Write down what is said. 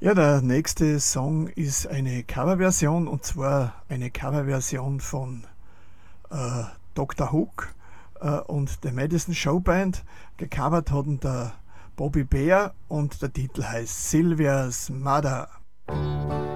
Ja, der nächste Song ist eine Coverversion, und zwar eine Coverversion von Dr. Hook und der Madison Show Band. Gecovert hat ihn der Bobby Bear und der Titel heißt Sylvia's Mother.